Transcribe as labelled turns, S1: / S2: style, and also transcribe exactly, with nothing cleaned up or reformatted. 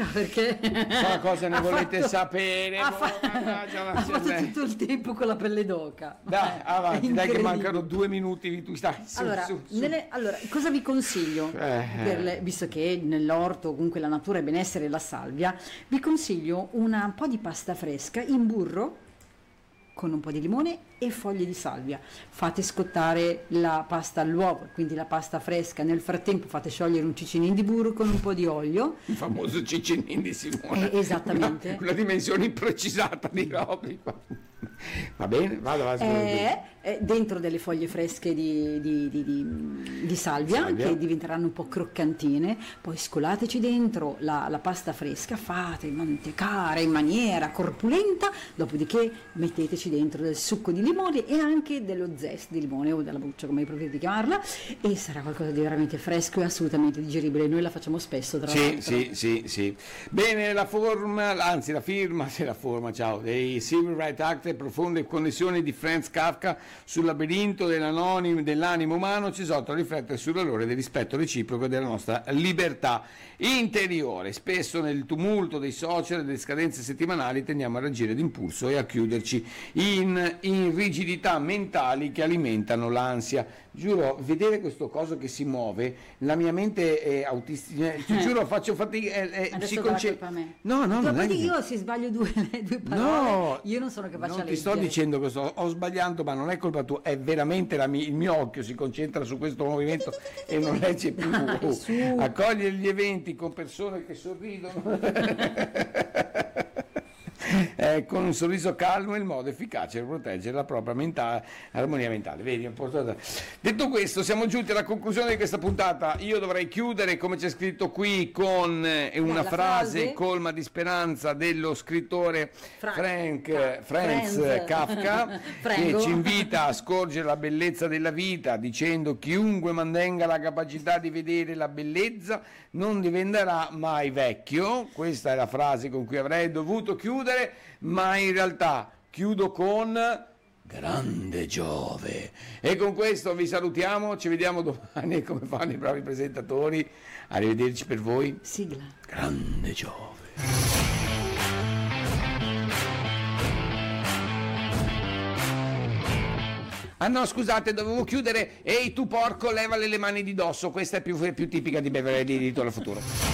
S1: sera perché
S2: Ma cosa ne
S1: ha
S2: volete
S1: fatto-
S2: sapere?
S1: Ha, fa-
S2: Mannaggia la
S1: ha fatto
S2: cellella.
S1: tutto il tempo con la pelle d'oca.
S2: Dai,
S1: Eh,
S2: avanti, dai che
S1: incredibile.
S2: mancano due minuti, tu stai su,
S1: Allora,
S2: su, su.
S1: nelle- allora, cosa vi consiglio?
S2: Eh.
S1: Per le- visto che nell'orto, comunque la natura è benessere e la salvia, vi consiglio una- un po' di pasta fresca in burro con un po' di limone e foglie di salvia. Fate scottare la pasta all'uovo, quindi la pasta fresca. Nel frattempo fate sciogliere un cicinin di burro con un po' di olio.
S2: Il famoso cicinin di Simone.
S1: Eh, esattamente.
S2: Una, una dimensione imprecisata di robe. Va bene, vado avanti.
S1: Eh, eh, dentro delle foglie fresche di, di- di- di- di salvia,
S2: Salvia.
S1: che diventeranno un po' croccantine, poi scolateci dentro la, la pasta fresca, fate mantecare in maniera corpulenta, dopodiché metteteci dentro del succo di limone e anche dello zest di limone o della buccia, come preferite chiamarla, e sarà qualcosa di veramente fresco e assolutamente digeribile. Noi la facciamo spesso, tra
S2: Sì,
S1: l'altro.
S2: sì, sì, sì. Bene, la forma, anzi la firma, sì, la forma, ciao, dei Civil Rights Act e profonde connessioni di Franz Kafka sul labirinto dell'anonim- dell'animo umano ci esorta a riflettere sul valore del rispetto reciproco e della nostra libertà interiore. Spesso nel tumulto dei social e delle scadenze settimanali tendiamo a reagire d'impulso e a chiuderci in, in rigidità mentali che alimentano l'ansia. Giuro, vedere questo coso che si muove, la mia mente è autistica, ti giuro, faccio fatica, è, è, si
S1: Adesso dà la
S2: conce-
S1: colpa a me.
S2: No, no, non è
S1: Quindi
S2: che-
S1: io se sbaglio due, le due parole,
S2: No,
S1: io non sono capace
S2: non
S1: a
S2: ti sto
S1: leggere.
S2: dicendo che so- ho sbagliato, ma non è colpa tua, è veramente la mi- il mio occhio si concentra su questo movimento e non legge più.
S1: Dai, su.
S2: Accogliere gli eventi con persone che sorridono. Eh, con un sorriso calmo è il modo efficace per proteggere la propria menta- armonia mentale. Vedi, è importante. Detto questo, siamo giunti alla conclusione di questa puntata. Io dovrei chiudere, come c'è scritto qui, con eh, una
S1: la
S2: frase,
S1: frase.
S2: colma di speranza dello scrittore
S1: Fra-
S2: Frank,
S1: Ca-
S2: Franz
S1: Franz.
S2: Kafka, che
S1: Prego.
S2: ci invita a scorgere la bellezza della vita, dicendo: chiunque mantenga la capacità di vedere la bellezza non diventerà mai vecchio. Questa è la frase con cui avrei dovuto chiudere, ma in realtà chiudo con grande Giove. E con questo vi salutiamo, ci vediamo domani come fanno i bravi presentatori. Arrivederci per voi.
S1: Sigla.
S2: Grande Giove. Ah no, scusate, dovevo chiudere. Ehi tu porco, levale le mani di dosso. Questa è più, è più tipica di Beverly di Ritorno al Futuro.